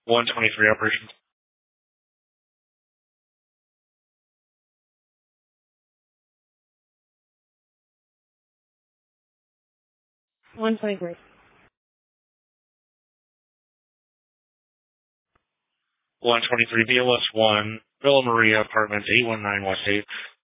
123 operations. 123. 123 BLS 1, Villa Maria, apartments 819 West 8th.